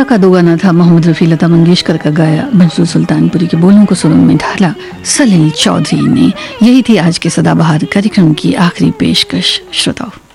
का दो गाना था मोहम्मद रफ़ी लता मंगेशकर का गाया, मंसूर सुल्तानपुरी के बोलों को सुरों में ढाला सलील चौधरी ने। यही थी आज के सदाबहार कार्यक्रम की आखिरी पेशकश। श्रोताओं,